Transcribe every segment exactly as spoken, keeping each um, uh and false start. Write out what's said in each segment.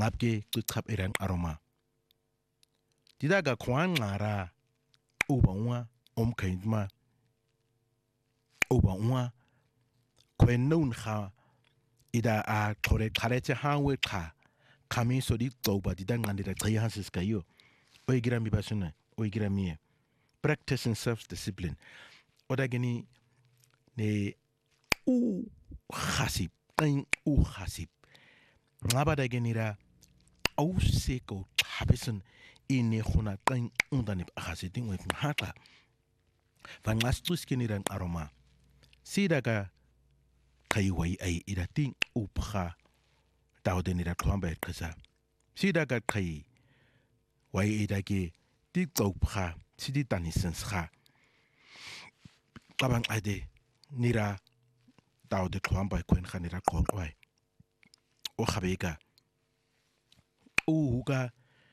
ngapke qiqhap erang aroma didaga khwan ngara ubangwa omkaindma ubangwa kwenun kha ida a thore kharete hawe kha kami so di toba dida ngandira tsayan siskayo oigira mi basuna oigira mi practice and self discipline odageni ne u khasib kain u khasib ngaba dagenira au seko habesun ine khuna kain undanib khasitin we hata van ngastus kiniran aroma sidaga kai wai ai iratin upha tawdenira khwamba khasa sidaga kai wai idage ti topha sidi tanisens kha kabang ade nira tawde khwamba kwen khanira khwai o khabeka o huga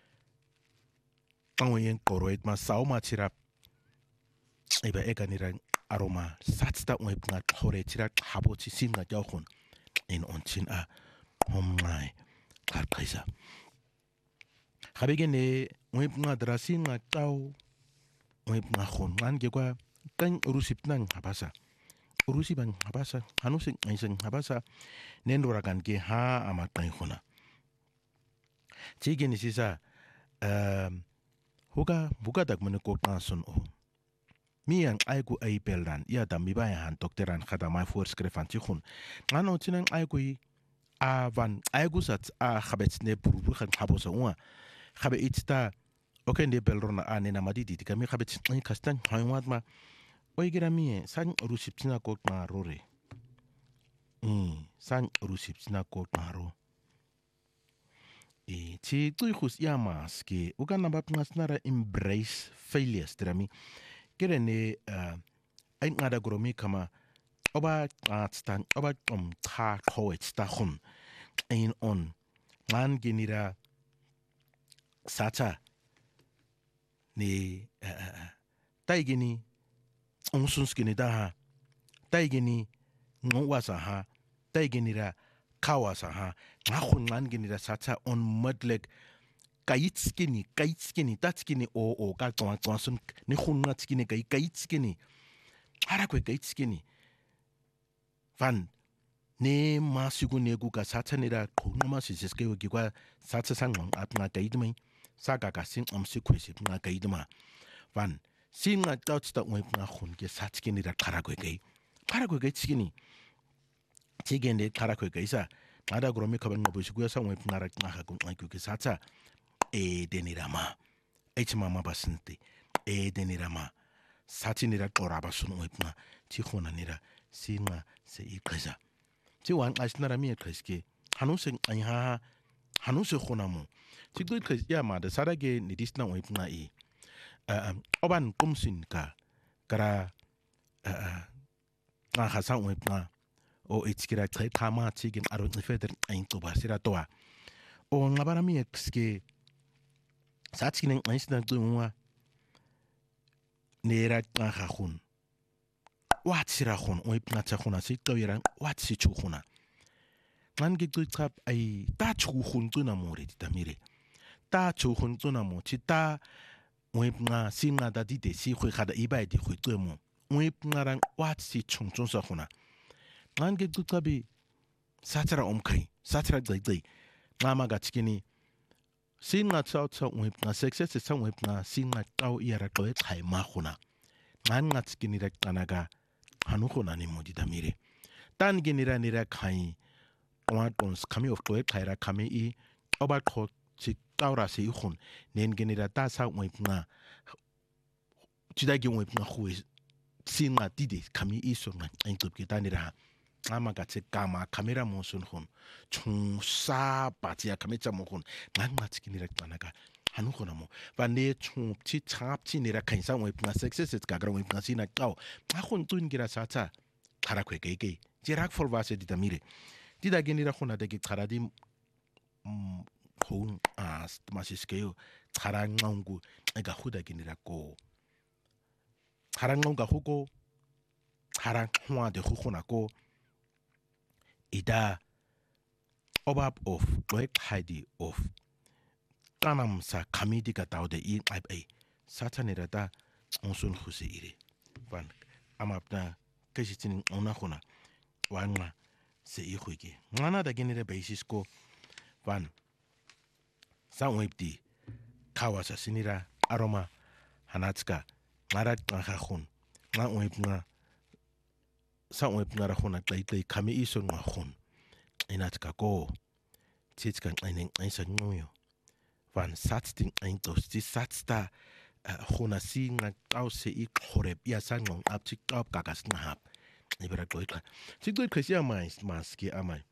Awen koroit ma sauma tirap eba eganira aroma satsta web nga khore tirak habo ti singa jawkhon in onchin a homngai kharkaisa khabegene web nga drasin nga taw web nga khon ngan ge kwa tan rusip nang habasa urusi ban habasa hanusin aisen habasa nendora kan ge ha amatai khona tigeni sisa um Huga buka dak mene ko kanson o. Mi ang aigu ai pelran ia da mi baya han dokteran khada mai voorskrifan ti khun. Ngano tinang aigu a van aigu sat a khabet ne buru khan khabosa wa. Khabe itsta okay ne belrona a ne na madidi ti kami khabet ni kastan haywat ma. Oigira mi san rusip tina ko rore. Mm san rusip tina ko ro. E ti tui khus yamas ke ugan nabap ngasnara embrace failures drami kerene uh, ai ngada gromi kama oba atstan oba om tha khoet sta khun ein on ngan genira sata ni uh, taigini onsuns gini daha taigini ngwasa ha taiginira kawasa ha ngakhon ngan genira satsa on mudleg kaitskini kaitskini tatskini o o ka twa twasun ni khunna tskini kai kaitskini ara kwe kaitskini van ne masigu ne gu ka satsa nira khunna masiske yogi kwa satsa sangong atnga kaidmai saka ka sin amsi kwesi nga kaidma van sin nga tautsta ngwe nga khun ke satskini ra khara kwe kai khara kwe kaitskini tigende khara kwe kaisa ada gromi kaban ngobushikuya sangwe ngara ngakha ku ngaiku ke satsa e denirama echma mabasinte e denirama satinira qoraba sunwe pna tikhona nira singa se iqeza ti wan asnara mi eqeske hanuse anya hanuse khonamo ti do iqez ya ma da sarage ni disna we pna e oban kumsin ka kara nga khasan we pna o itskira tre kama tigin aro nifeder ein to basira toa o ngabara mi eske satskinen einsna tuwa nera nga khun watsira khun o ipna tsa khuna si toyran watsi chu khuna ngan gi tu tsap ai ta chu khun tuna more di tamire ta chu khun tuna mo chi ta o ipna singa da di de si khoi khada ibai di khoi tu mo o ipna ran watsi chung chung sa khuna ngan ge tu tabi satara omkai satara dai dai ngama ga chikini singa tsao tsao web na success sa web na singa tao iara ko e khai ma khuna ngan nga chikini ra kanaga hanu khona ni modi damire tan ge nira nira khai wa tons kami of ko e khai ra kami i oba kho chi tao ra se khun nen ge nira ta sa web na chida ge web na khu singa dide kami i so nga en top ge tanira ama ga tse kama kamera mo sun khon chung sa patia kamecha mo khon ngan ma tskini ra kanaga hanu khona mo ba ne chung chi chap chi ne ra khaisa mo ipna success ka gra mo ipna sina kaw ma khon tun gira sa cha khara khwe ke ke jirak for va se ditamire dida geni ra khona de ki khara di khon as masiskeo khara ngongu ga khuda geni ra ko khara ngonga khuko khara khwa de khuna ko ida obab of loik haidi of kanam sa kamidi ka taude i ab ai satanira da onsun khusi ire van amapna kashitin ona khuna wanga se i khugi ngana da genere basis ko van sa webdi kawasa sinira aroma hanatska ngara ngakha khun nga web nga sa web ngara khuna tai tai kami iso nga khun inatska ko titska ngene ngisa nguyo van satsting eintos die satsta khuna singa qawse iqhoreb yasangqong apthi qab gagas ngahab ibera qoiqa siqoiqa khesiya mais maski amai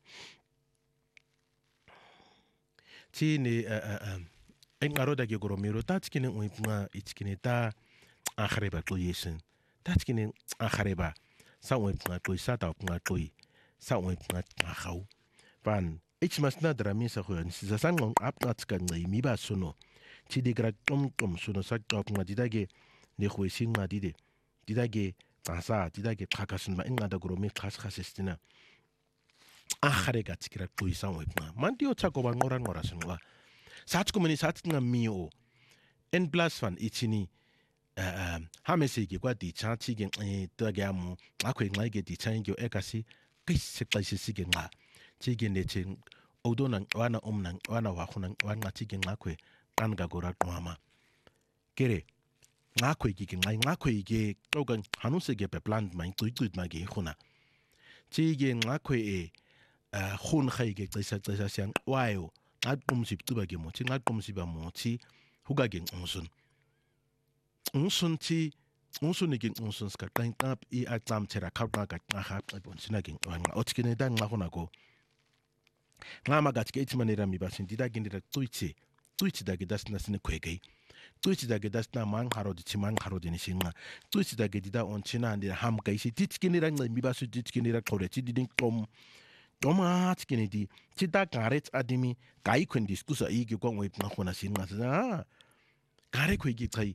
tini engaroda ke goromiro tatskine uipnga itskine ta akhreba qoyesen tatskine akhreba sa uipnga qoisa ta upnga qoi sa uipnga khau van ich masna dramisa khoyan sisasangqong apnatska ngi miba suno tidigra tom tom suno sakqop nga didage ne khoisin nga dide didage tasa didage khakasun ma engada goromi khas khasestina akharega tskira qoisa uipnga mantio tsako ba ngora ngora sunwa satskumeni satnga mio en plus van itini um hamesiki kwa di chachi ge tagamu akwe ngage di changi ekasi kisse kayisike nga chige neche odona wana omna wana wa khuna wana chige ngakwe kanga gora qwama kere ngakwe gi ngai ngakwe ge toga hanusege pe plant mai tuitut magi khuna chige ngakwe e khun khaige tsisa tsisa siang wayo ngaqumsip tuba ge mochi ngaqumsiba mochi hugage ngson ngson ti ngson ge ngson ska kain tap I atam tera khapna ka ngakha bon sinage ngwa otskine da ngakona ko ngama gatike itmanera mi basin dida gendira tuichi tuichi da ge dasna sine kwege tuichi da ge dasna man harodi chi man harodi ni singa tuichi da ge dida on china andi ham kai si titskinira mi basu titskinira khore chi didin tom Toma tskini di tida garet adimi kai kun diskusa igi kwa web na khona singa sa gare ko igi kai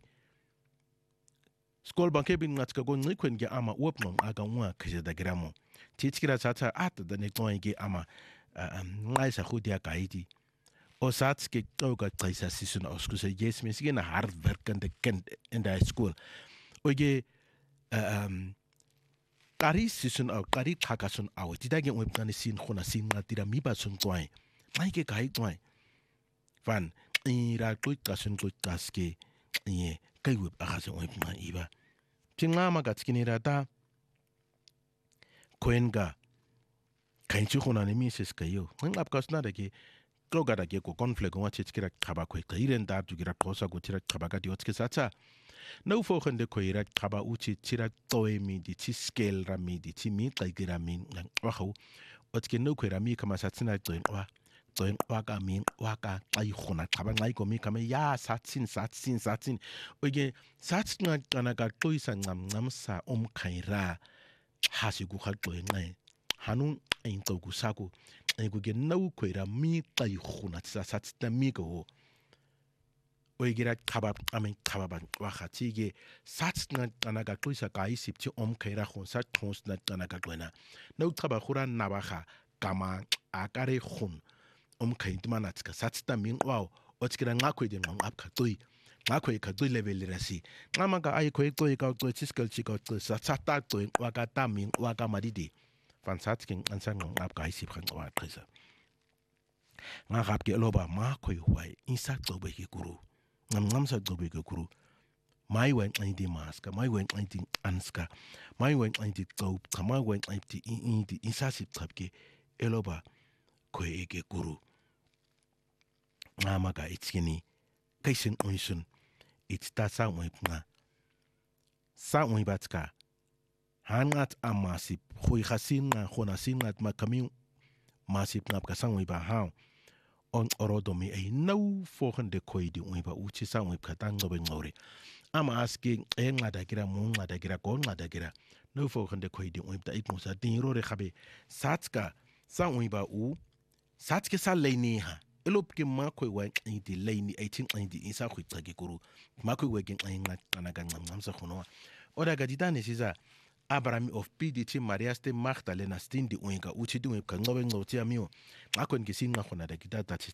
skol banke bin ngatska go ngikwen ge ama wopnom aga nwa kje da gramo titskira tsatsa at da ne ton igi ama ngai sa khudia kaidi o satske toga tsaisa sisun oskusa yes mes ge na hard werkende kind in the school oge um Kari sisun au kari khakasun au tidage webkane sin khona sin ngatira miba sun twai mai ke kai twai van ira tuit kasun tuit kaske ye kai web akase webma iba tinga magatskini rata koenga kainchi khona ne mises kayo ngap kasna dake toga dake ko conflict wa chitskira khaba ko kairen da tugira kosa go tira khaba ka diotske satsa no volgende koira khaba uchi tira toy mi di chi scale ra mi di chi mi taigira mi wa kho otke no koira mi kama satsina tsoin wa tsoin wa ka mi wa ka ai khona khaba ngai ko mi kama ya satsin satsin satsin oge satsna kana ka toisa ngam ngam sa om khaira hasigu kha toy ngai hanun ein togu saku ai go ge no koira mi tai khona sa satsna mi go oigira khaba amen khaba ban wa khatige satsna tanaga toisa kai sipti om khaira khon sa thonsna tanaga glena no khaba khura nabaha kama akare khon om khaintma natska satsta min wow otskira ngakwe de ngam apkha toi ngakwe ka toi level rasi ngama ka ai khoi toi ka toi chiskal chika toi satsata toi wa ka ta min wa ka madidi fan satsking ansang ngam apka isip khan wa khisa nga khap ke loba ma khoi huai insa tobe ke guru ngam ngam sa tobe ke guru mai wen di maska mai wen di anska mai wen di tob mai wen di in di insa sip khapke eloba khoi eke guru ngama ka itskini kaisen onsun itsta sa mo ipna sa mo ibatska hangat amasip khoi khasin nga khona singat makami masip ngap ka sang mo ba ha on orodomi e no volgende koi di uiba uchi sa mo ipkatang no bengore ama asking e ngada gira mo ngada gira ko ngada gira no volgende koi di uiba ipmusa dinro re khabe satska sa uiba u satske sa leini ha elop ke makwe wa di leini eighteen di isa khwitsake kuru makwe wa gen ngat kana ga ngam ngam sa khono oda ga didane siza Abraham of P D T Maria ste Magdalena stindi uinga uchi du ka ngobe ngoti amio ngakho ngisinqa khona la kitata